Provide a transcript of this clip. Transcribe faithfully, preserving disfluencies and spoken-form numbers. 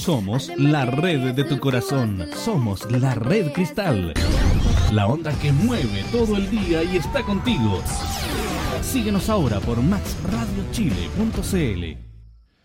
Somos la red de tu corazón. Somos la Red Cristal. La onda que mueve todo el día y está contigo. Síguenos ahora por max radio chile punto c l.